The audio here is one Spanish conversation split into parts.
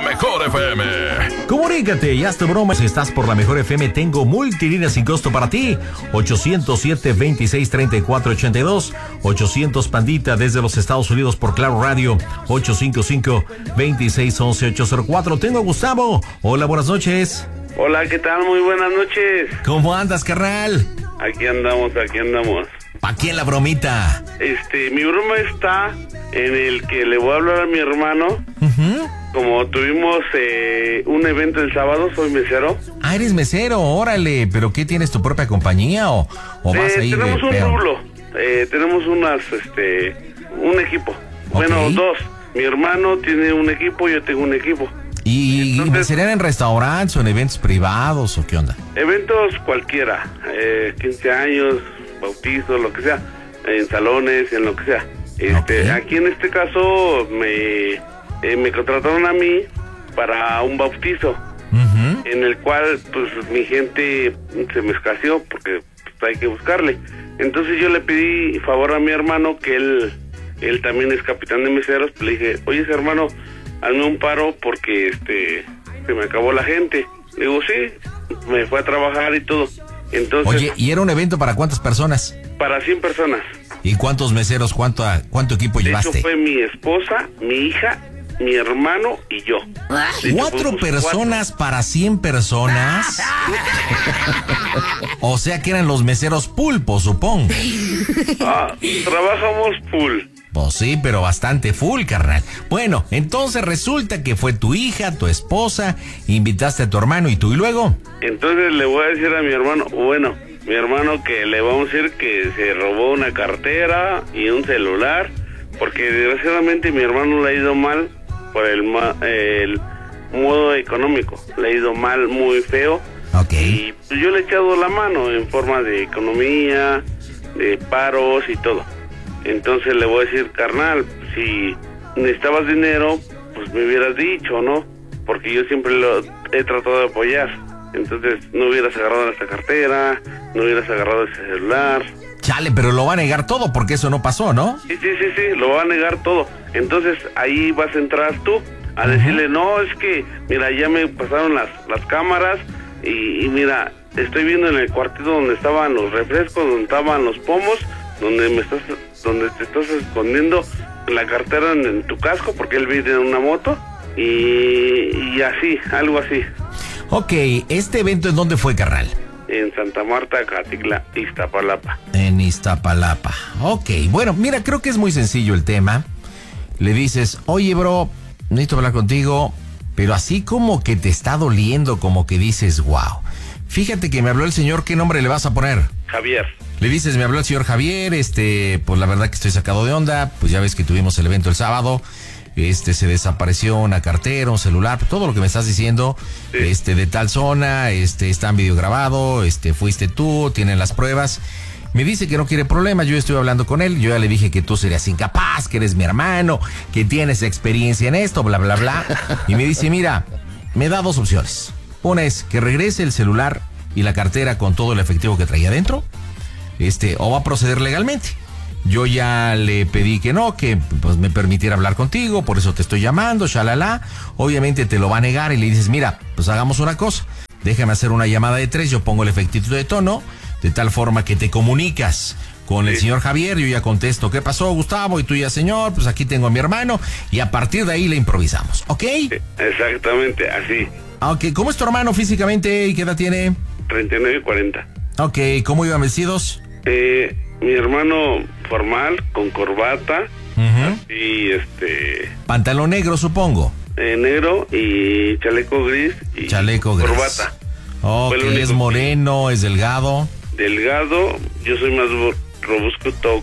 Mejor FM. Comunícate y haz tu broma. Si estás por la Mejor FM, tengo multilínea sin costo para ti. 807-2634-82. 800 Pandita desde los Estados Unidos por Claro Radio. 855-2611-804. Tengo a Gustavo. Hola, buenas noches. Hola, ¿qué tal? Muy buenas noches. ¿Cómo andas, carnal? Aquí andamos. ¿Pa' quién la bromita? Mi broma está en el que le voy a hablar a mi hermano. Como tuvimos un evento el sábado, soy mesero. Ah, eres mesero, órale. ¿Pero qué, tienes tu propia compañía o vas ahí? Tenemos un rublo. Tenemos un equipo. Okay. Bueno, dos. Mi hermano tiene un equipo, yo tengo un equipo. ¿Y serían en restaurantes o en eventos privados o qué onda? Eventos cualquiera, 15 años, bautizo, lo que sea, en salones, en lo que sea. Okay. Aquí en este caso me contrataron a mí para un bautizo, en el cual pues mi gente se me escaseó porque pues, hay que buscarle. Entonces yo le pedí favor a mi hermano, que él también es capitán de meseros. Le dije, oye, hermano, hazme un paro porque se me acabó la gente. Le digo, sí, me fue a trabajar y todo. Entonces, oye, ¿y era un evento para cuántas personas? Para 100 personas. ¿Y cuántos meseros, cuánto equipo llevaste? De hecho, fue mi esposa, mi hija, mi hermano y yo. ¿4 personas para 100 personas? O sea que eran los meseros pulpo, supongo. Trabajamos full. Pues sí, pero bastante full, carnal. Bueno, entonces resulta que fue tu hija, tu esposa, invitaste a tu hermano y tú, ¿y luego? Entonces le voy a decir a mi hermano, mi hermano, que le vamos a decir que se robó una cartera y un celular, porque desgraciadamente mi hermano le ha ido mal por el modo económico. Le ha ido mal, muy feo. Okay. Y pues yo le he echado la mano en forma de economía, de paros y todo. Entonces le voy a decir, carnal, si necesitabas dinero, pues me hubieras dicho, ¿no? Porque yo siempre lo he tratado de apoyar. Entonces no hubieras agarrado esta cartera, no hubieras agarrado ese celular. Chale, pero lo va a negar todo porque eso no pasó, ¿no? Sí, lo va a negar todo. Entonces ahí vas a entrar tú a decirle, no, es que, mira, ya me pasaron las cámaras y mira, estoy viendo en el cuartito donde estaban los refrescos, donde estaban los pomos, donde te estás escondiendo la cartera en tu casco, porque él vive en una moto, y así, algo así. Ok, ¿este evento en dónde fue, carnal? En Santa Marta, Catitla, Iztapalapa. En Iztapalapa. Ok, bueno, mira, creo que es muy sencillo el tema. Le dices, oye, bro, necesito hablar contigo, pero así como que te está doliendo, como que dices, wow. Fíjate que me habló el señor, ¿qué nombre le vas a poner? Javier. Le dices, me habló el señor Javier, pues la verdad que estoy sacado de onda, pues ya ves que tuvimos el evento el sábado, se desapareció una cartera, un celular, todo lo que me estás diciendo, sí. De tal zona, está en video grabado, fuiste tú, tienen las pruebas. Me dice que no quiere problemas, yo estoy hablando con él, yo ya le dije que tú serías incapaz, que eres mi hermano, que tienes experiencia en esto, bla, bla, bla. Y me dice, mira, me da 2 opciones. Una es que regrese el celular y la cartera con todo el efectivo que traía adentro, o va a proceder legalmente. Yo ya le pedí que no, que pues me permitiera hablar contigo, por eso te estoy llamando, shalala. Obviamente te lo va a negar y le dices, mira, pues hagamos una cosa, déjame hacer una llamada de 3, yo pongo el efectito de tono, de tal forma que te comunicas con el señor Javier, yo ya contesto, ¿qué pasó, Gustavo? Y tú ya, señor, pues aquí tengo a mi hermano, y a partir de ahí le improvisamos, ¿ok? Exactamente, así. Ok, ¿cómo es tu hermano físicamente y qué edad tiene? 39 y 40. Ok, ¿cómo iban vestidos? Mi hermano formal, con corbata, y pantalón negro, supongo. Negro y chaleco gris y chaleco gris. Corbata. Ok, es moreno, es delgado. Delgado, yo soy más robusco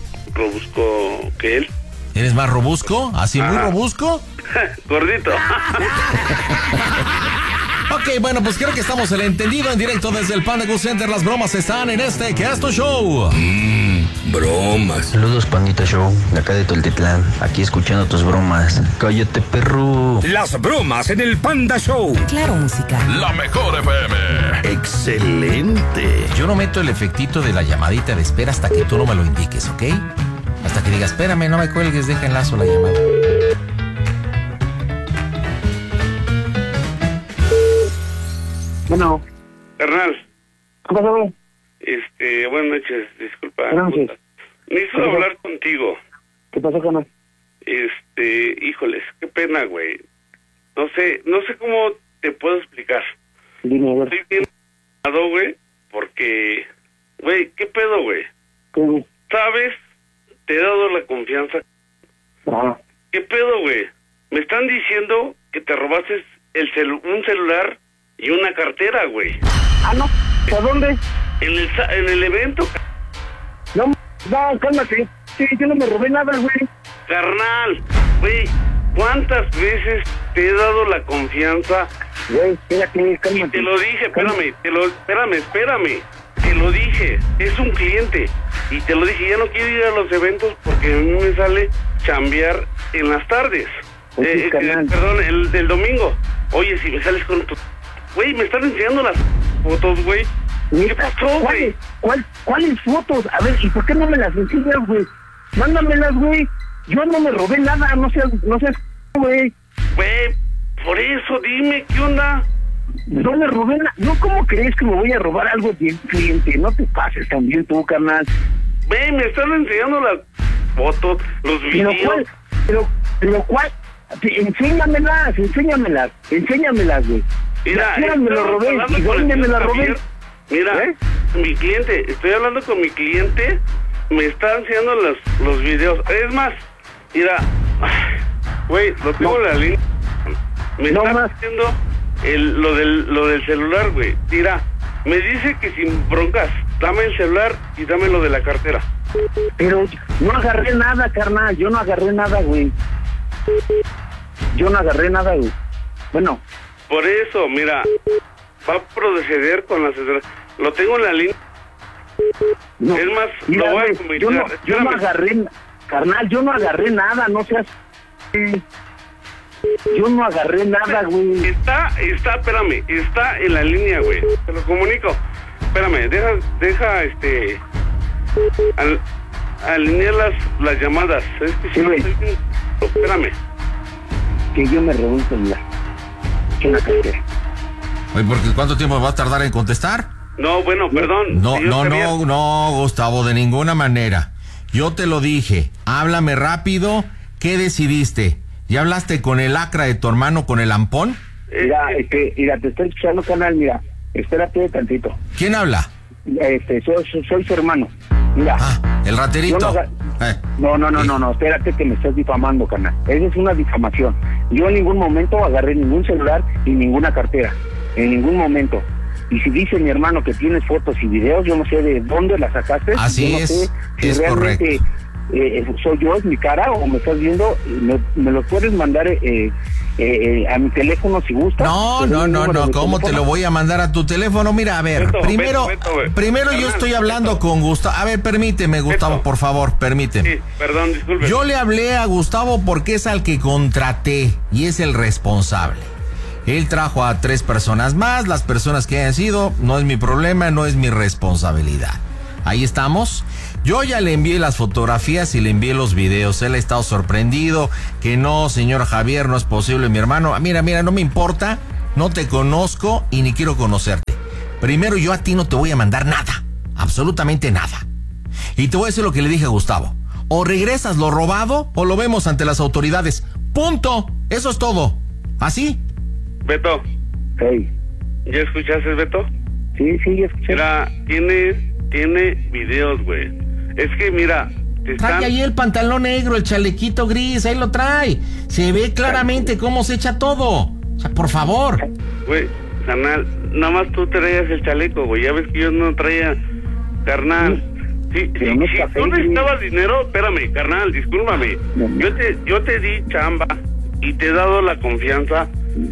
que él. ¿Eres más robusco? ¿Así muy robusco? Gordito. Ok, bueno, pues creo que estamos el entendido en directo desde el Panda Cool Center. Las bromas están en ¿Qué es tu show? Bromas. Saludos, Pandita Show, de acá de Toltitlán. Aquí escuchando tus bromas. Cállate, perro. Las bromas en el Panda Show. Claro, música. La Mejor FM. Excelente. Yo no meto el efectito de la llamadita de espera hasta que tú no me lo indiques, ¿ok? Hasta que digas, espérame, no me cuelgues, deja enlazo la llamada. Bueno. Carnal. ¿Qué pasó? Buenas noches, disculpa. Buenas noches. Necesito hablar contigo. ¿Qué pasó, carnal? Híjoles, qué pena, güey. No sé cómo te puedo explicar. Dime, a ver. Estoy bien enojado, güey, porque, güey, ¿qué pedo, güey? ¿Qué? ¿Sabes? Te he dado la confianza. Ajá. ¿Qué pedo, güey? Me están diciendo que te robaste un celular y una cartera, güey. Ah, no. ¿A dónde? En el evento. No, cálmate. Sí, yo no me robé nada, güey. Carnal, güey, ¿cuántas veces te he dado la confianza? Güey, espérate, cálmate. Y te lo dije, espérame. Te lo dije, es un cliente. Y te lo dije, ya no quiero ir a los eventos porque a mí me sale chambear en las tardes. Perdón, el domingo. Oye, si me sales con tu... Güey, me están enseñando las fotos, güey. ¿Qué pasó, güey? ¿Cuáles fotos? A ver, ¿y por qué no me las enseñas, güey? Mándamelas, güey. Yo no me robé nada, no seas, güey. Güey, por eso, dime, ¿qué onda? No me robé nada. No, ¿cómo crees que me voy a robar algo de cliente? No te pases también tú, carnal. Güey, me están enseñando las fotos, los videos. Pero ¿cuál? Enséñamelas, güey. Mira, me lo robé. ¿Y dónde me la robé? Mira, mi cliente, estoy hablando con mi cliente, me está enseñando los videos. Es más, mira, güey, lo tengo en la línea. Me está haciendo lo del celular, güey. Mira, me dice que sin broncas, dame el celular y dame lo de la cartera. Pero no agarré nada, carnal, yo no agarré nada, güey. Bueno. Por eso, mira, va a proceder con la asesoría. Lo tengo en la línea. No, es más, mira, lo voy a güey, comentar. yo no agarré, carnal, yo no agarré nada, no seas... Yo no agarré nada, güey. Espérame, está en la línea, güey. Te lo comunico. Espérame, deja alinear las llamadas. Es que sí, güey. Espérame. Que yo me robé un celular. Una cartera. Oye, porque ¿cuánto tiempo va a tardar en contestar? No, bueno, perdón. No, Gustavo, de ninguna manera. Yo te lo dije, háblame rápido. ¿Qué decidiste? ¿Ya hablaste con el lacra de tu hermano, con el ampón? Mira, te estoy escuchando, canal, mira. Espérate tantito. ¿Quién habla? Soy su hermano. Mira. El raterito. No, espérate que me estás difamando, canal. Esa es una difamación. Yo en ningún momento agarré ningún celular y ninguna cartera. En ningún momento. Y si dice mi hermano que tienes fotos y videos, yo no sé de dónde las sacaste. Así yo no es, sé si es realmente, correcto. Soy yo, es mi cara, o me estás viendo, me lo puedes mandar a mi teléfono si gustas. No, ¿cómo te lo voy a mandar a tu teléfono? Mira, a ver, primero yo estoy hablando con Gustavo. A ver, permíteme, Gustavo, por favor, permíteme. Sí, perdón, disculpe. Yo le hablé a Gustavo porque es al que contraté y es el responsable. Él trajo a 3 personas más, las personas que hayan sido, no es mi problema, no es mi responsabilidad. Ahí estamos. Yo ya le envié las fotografías y le envié los videos. Él ha estado sorprendido, que no, señor Javier, no es posible, mi hermano. Mira, no me importa, no te conozco y ni quiero conocerte. Primero, yo a ti no te voy a mandar nada, absolutamente nada. Y te voy a decir lo que le dije a Gustavo. O regresas lo robado o lo vemos ante las autoridades. Punto. Eso es todo. ¿Así? Beto. Hey. ¿Ya escuchaste, Beto? Sí, ya escuché. Mira, tiene videos, güey. Es que, mira, Trae ahí el pantalón negro, el chalequito gris, ahí lo trae. Se ve claramente cómo se echa todo. O sea, por favor. Güey, carnal, nada más tú traías el chaleco, güey. Ya ves que yo no traía, carnal. Si tú necesitabas dinero, espérame, carnal, discúlpame. Yo te di chamba y te he dado la confianza.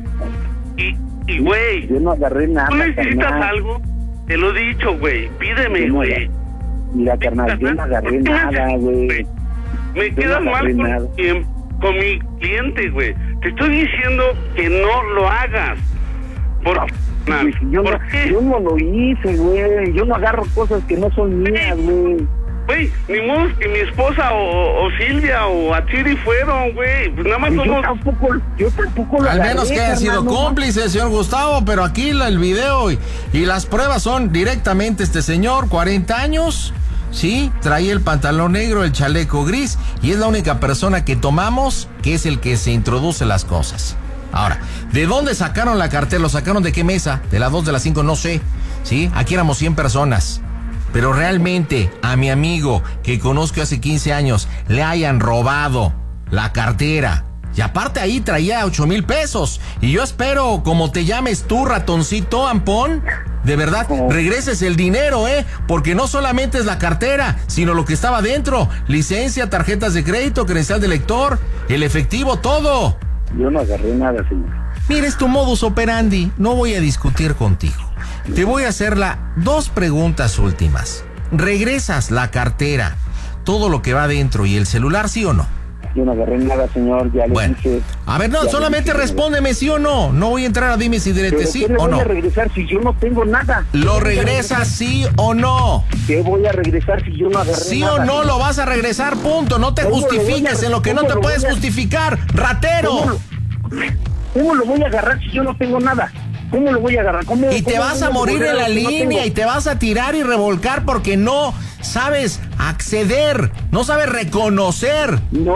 Y güey, yo no agarré nada. ¿Tú necesitas carnal. algo? Te lo he dicho, güey. Pídeme, güey. Mira, carnal, yo no agarré nada, güey. Me quedas mal con mi cliente, güey. Te estoy diciendo que no lo hagas. ¿Por qué? Yo no lo hice, güey. Yo no agarro cosas que no son mías, güey. Güey, ni modo que mi esposa o Silvia o Achiri fueron, güey. Pues nada más somos... Yo tampoco lo Al menos agarré, que haya sido carnal, no. cómplice, señor Gustavo, pero aquí el video y las pruebas son directamente este señor, 40 años, sí, traía el pantalón negro, el chaleco gris, y es la única persona que tomamos que es el que se introduce las cosas. Ahora, ¿de dónde sacaron la cartera? ¿Lo sacaron de qué mesa? ¿De las 2, de las 5? No sé, ¿sí? Aquí éramos 100 personas. Pero realmente a mi amigo que conozco hace 15 años le hayan robado la cartera. Y aparte ahí traía 8,000 pesos. Y yo espero, como te llames tú, ratoncito Ampón, de verdad, regreses el dinero, porque no solamente es la cartera, sino lo que estaba dentro. Licencia, tarjetas de crédito, credencial de lector, el efectivo, todo. Yo no agarré nada, señor. Mira, es tu modus operandi. No voy a discutir contigo. Te voy a hacer 2 preguntas últimas. ¿Regresas la cartera, todo lo que va dentro y el celular, sí o no? Yo no agarré nada, señor, ya le dije. A ver, no, solamente respóndeme sí o no. No voy a entrar a dimes y diretes, sí o no. ¿Qué voy a regresar si yo no tengo nada? ¿Lo regresas sí o no? ¿Qué voy a regresar si yo no agarré nada? Sí o no lo vas a regresar, punto. No te justifiques en lo que no te puedes justificar, ratero. ¿Cómo lo voy a agarrar si yo no tengo nada? ¿Cómo lo voy a agarrar? Y te vas a morir en la línea y te vas a tirar y revolcar porque no sabes acceder, no sabes reconocer. No,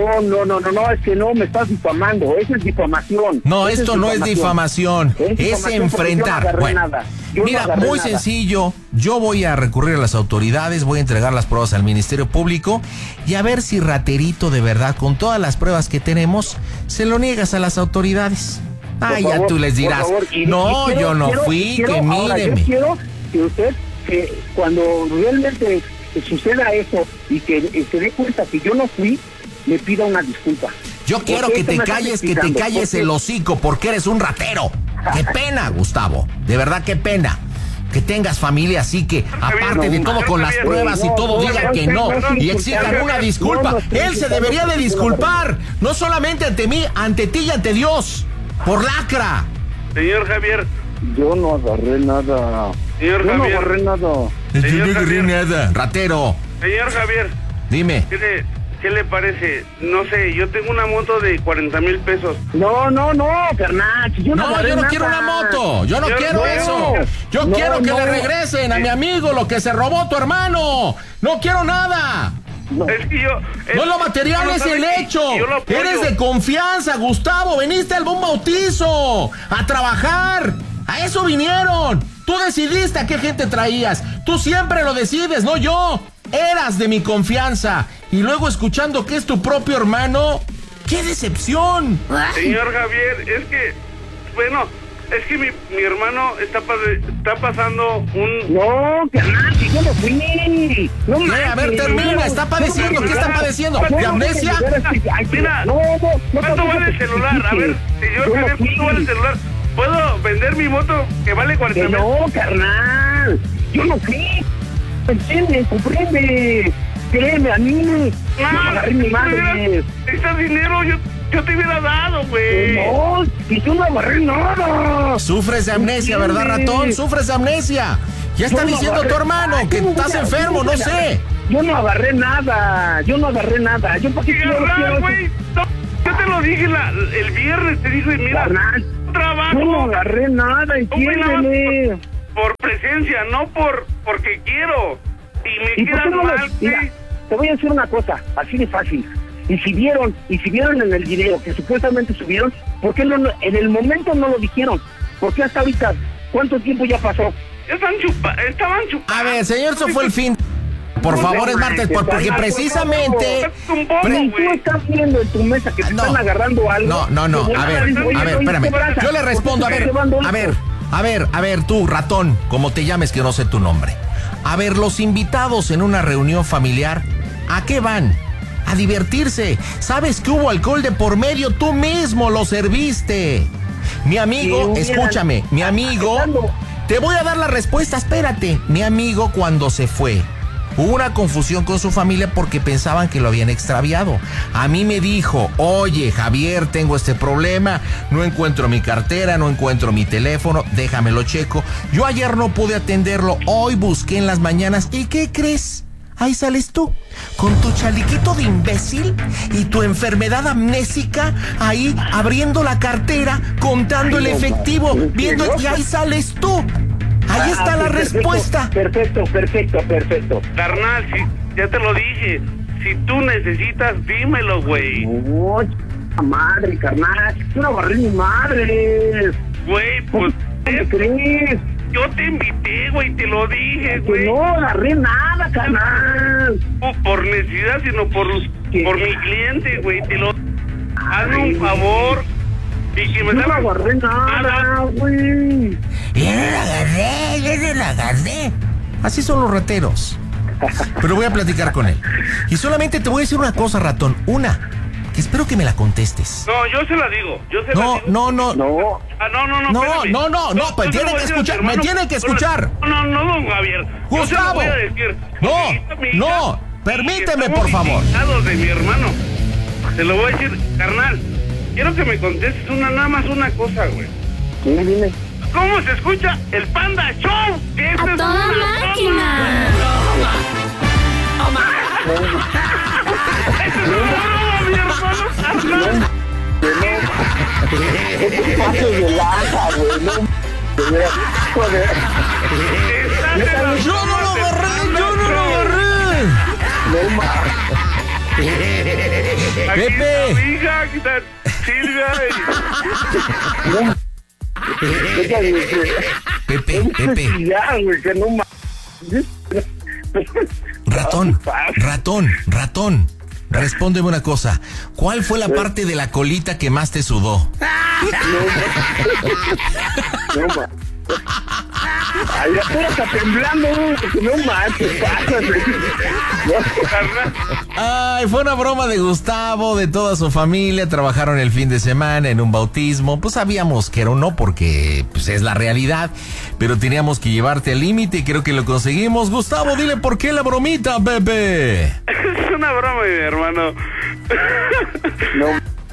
es que no, me estás difamando, eso es difamación. No, esto no es difamación, es enfrentar. Bueno, mira, muy sencillo, yo voy a recurrir a las autoridades, voy a entregar las pruebas al Ministerio Público y a ver si raterito de verdad, con todas las pruebas que tenemos, se lo niegas a las autoridades. Ay, ya tú les dirás, no, yo no fui, que míreme. Yo quiero que usted, que cuando realmente suceda eso y que se dé cuenta que yo no fui, me pida una disculpa. Yo quiero que te calles el hocico porque eres un ratero. Qué pena, Gustavo, de verdad qué pena. Que tengas familia así que, aparte de todo con las pruebas y todo, digan que no y exijan una disculpa. Él se debería de disculpar, no solamente ante mí, ante ti y ante Dios. Por lacra. Señor Javier. Yo no agarré nada. Señor Javier. Yo no agarré nada. Yo no agarré nada. Ratero. Señor Javier. Dime. ¿Qué le parece? No sé, yo tengo una moto de 40,000 pesos. No, carnal. Yo no quiero una moto. Yo no quiero eso. Yo quiero que le regresen a mi amigo lo que se robó tu hermano. No quiero nada. No. Es que yo... No, lo material es el hecho. Eres de confianza, Gustavo. Veniste al buen bautizo a trabajar. A eso vinieron. Tú decidiste a qué gente traías. Tú siempre lo decides, no yo. Eras de mi confianza. Y luego escuchando que es tu propio hermano. ¡Qué decepción! Señor Javier, es que... Bueno... Es que mi hermano está pasando un... No, carnal, si yo no fui. No, a ver, termina. ¿Está padeciendo? ¿Qué está padeciendo? ¿De amnesia? Mira, ¿cuánto vale el celular? A ver, señor Javier, ¿cuánto vale el celular? ¿Puedo vender mi moto que vale 40,000? No, carnal, yo no fui. ¿Entiendes? Comprende. Créeme a mí. No, agarré mi madre. Este dinero yo te hubiera dado, güey. No, si yo no agarré nada. Sufres de amnesia, ¿verdad, ratón? Sufres de amnesia. Ya está diciendo tu hermano que estás enfermo, no sé. Yo no agarré nada. Yo por qué quiero, güey. Yo te lo dije el viernes, te dije, mira, trabajo. Yo no agarré nada, entiéndeme. Por presencia, no porque quiero. Y me queda mal, mira, te voy a decir una cosa, así de fácil. Y si vieron en el video que supuestamente subieron, ¿por qué no, en el momento no lo dijeron? ¿Por qué hasta ahorita? ¿Cuánto tiempo ya pasó? Estaban chupando. A ver, señor, eso fue el fin. Por favor, es martes, porque precisamente... Tú estás viendo en tu mesa que te están agarrando algo. No. A ver, espérame. Yo le respondo, a ver, tú, ratón, como te llames, que no sé tu nombre. A ver, los invitados en una reunión familiar, ¿a qué van? A divertirse. ¿Sabes que hubo alcohol de por medio? Tú mismo lo serviste. Mi amigo, escúchame, mi amigo, te voy a dar la respuesta, espérate. Mi amigo, cuando se fue, hubo una confusión con su familia porque pensaban que lo habían extraviado. A mí me dijo, oye, Javier, tengo este problema, no encuentro mi cartera, no encuentro mi teléfono, déjamelo checo. Yo ayer no pude atenderlo, hoy busqué en las mañanas, ¿y qué crees? ahí sales tú, con tu chaliquito de imbécil y tu enfermedad amnésica, ahí abriendo la cartera, contando el efectivo, viendo, y ahí sales tú. Ahí está la respuesta. Perfecto. Carnal, ya te lo dije. Si tú necesitas, dímelo, güey. No, madre, carnal. Yo no agarré ni madre. Güey, pues... ¿Qué crees? Yo te invité, güey, te lo dije, Que güey. no agarré nada, carnal. No por necesidad, sino por mi cliente, güey. Hazme un favor. Y que me No agarré nada, güey. Ya no la agarré. Así son los rateros. Pero voy a platicar con él. Y solamente te voy a decir una cosa, ratón. Una, que espero que me la contestes. No, yo se la digo. No. No. Ah, no, pues tiene que escuchar, me tiene que escuchar. No, don Javier. Gustavo. Yo se lo voy a decir. No, permíteme, por favor. De mi hermano. Te lo voy a decir, carnal. Quiero que me contestes nada más una cosa, güey. Sí, dime. ¿Cómo se escucha el Panda Show? Que esta es toda una máquina. ¡Esta es una broma, mi hermano! Pasos de lanza, güey. No. Joder. Yo no lo agarré. No mames. Pepe. Aquí está Silvia. Pepe. Ya, güey, que no mames. Ratón. Respóndeme una cosa. ¿Cuál fue la parte de la colita que más te sudó? No mames. Ay, ya estoy hasta temblando, no manches, pásate. Ay, fue una broma de Gustavo, de toda su familia. Trabajaron el fin de semana en un bautismo. Pues sabíamos que era un no porque pues, es la realidad. Pero teníamos que llevarte al límite y creo que lo conseguimos. Gustavo, dile por qué la bromita, Pepe. Es una broma, mi hermano. No.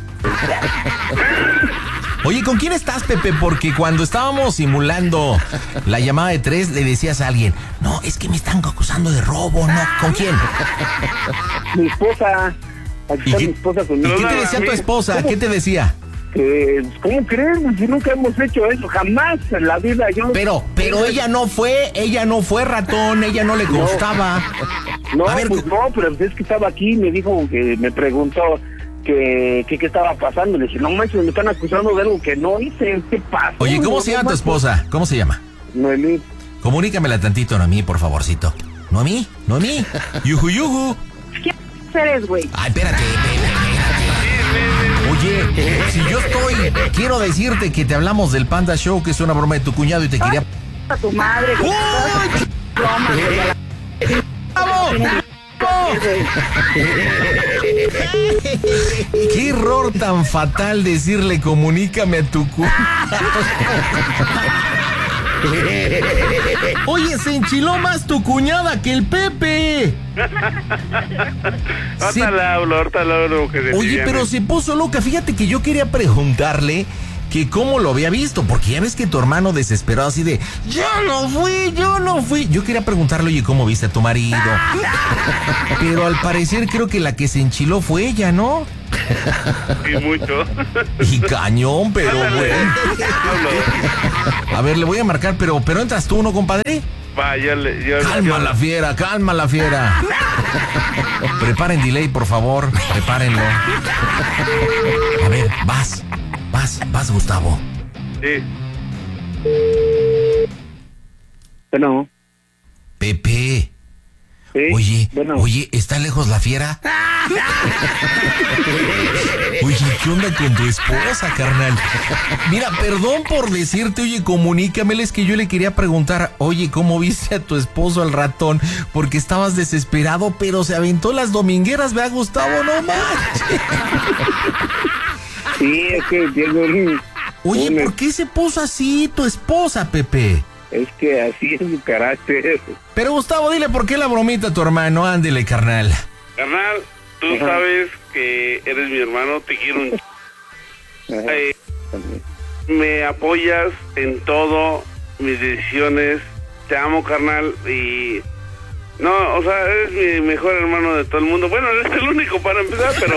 Oye, ¿con quién estás, Pepe? Porque cuando estábamos simulando la llamada de 3, le decías a alguien, no, es que me están acusando de robo, ¿no? ¿Con quién? Mi esposa. Aquí está mi esposa ¿Y conmigo. qué te decía tu esposa? ¿Qué te decía? ¿Cómo crees? Si nunca hemos hecho eso, jamás en la vida yo... Pero ella no fue, ratón, ella no le constaba. No, A ver, pues no, pero es que estaba aquí y me dijo, que me preguntó que qué estaba pasando. Le dije, no manches, me están acusando de algo que no hice. ¿Qué pasa? Oye, ¿cómo se llama tu esposa? ¿Cómo se llama? Noemí. Comunícamela tantito, Noemí, por favorcito. Noemí. Yuju. ¿Qué eres, güey? Ay, espérate. Oye, si yo quiero decirte que te hablamos del Panda Show, que es una broma de tu cuñado y te quería... A tu madre. ¡Uy! ¡Bravo! Qué error tan fatal decirle comunícame a tu Oye, se enchiló más tu cuñada que el Pepe. Ahorita le hablo. Oye, pero se puso loca. Fíjate que yo quería preguntarle que cómo lo había visto, porque ya ves que tu hermano desesperado así de yo no fui. Yo quería preguntarle, oye, ¿cómo viste a tu marido? Pero al parecer creo que la que se enchiló fue ella, ¿no? Sí, mucho. Y cañón, pero bueno. A ver, le voy a marcar, pero entras tú, ¿no, compadre? Va, Calma la fiera. Preparen delay, por favor. Prepárenlo. A ver, vas, Gustavo. Sí. Bueno. Pepe. ¿Sí? Oye, ¿está lejos la fiera? Oye, ¿qué onda con tu esposa, carnal? Mira, perdón por decirte, oye, comunícamele, es que yo le quería preguntar, oye, ¿cómo viste a tu esposo al ratón? Porque estabas desesperado, pero se aventó las domingueras, ¿verdad, Gustavo? No manches. Sí, es que tiene Oye, ¿por qué se puso así tu esposa, Pepe? Es que así es su carácter. Pero Gustavo, dile por qué la bromita a tu hermano, ándele, carnal. Carnal, tú sabes que eres mi hermano, te quiero un me apoyas en todo, mis decisiones, te amo, carnal, y No, o sea, eres mi mejor hermano de todo el mundo. Bueno, eres el único para empezar, pero...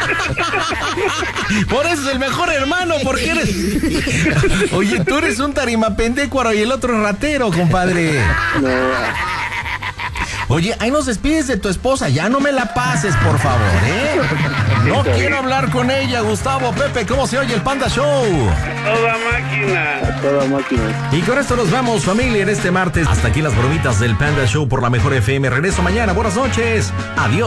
Por eso es el mejor hermano, porque eres... Oye, tú eres un tarimapendécuaro y el otro es ratero, compadre. No. Oye, ahí nos despides de tu esposa, ya no me la pases, por favor, ¿eh? No quiero hablar con ella, Gustavo. Pepe, ¿cómo se oye el Panda Show? Toda máquina. Toda máquina. Y con esto nos vamos, familia, en este martes. Hasta aquí las bromitas del Panda Show por la Mejor FM. Regreso mañana, buenas noches. Adiós.